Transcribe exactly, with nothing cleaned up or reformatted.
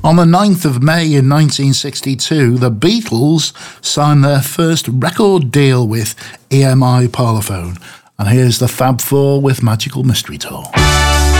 On the ninth of May in nineteen sixty-two, the Beatles signed their first record deal with E M I Parlophone. And here's the Fab Four with Magical Mystery Tour.